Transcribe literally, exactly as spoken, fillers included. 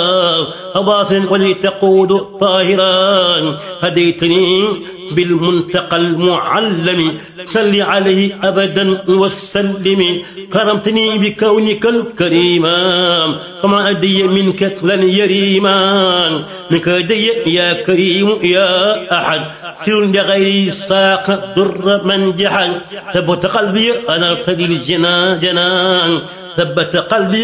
أباص ولي تقود طاهرا هديتني بالمنتقى المعلم صل عليه أبدا وسلم كرمتني بكونك الكريم فما أدي منك لن يريما منك أدي يا كريم يا أحد سر لغير ساق در من جحد ثبت قلبي أنا ارتدي الجنان جنان ثبت قلبي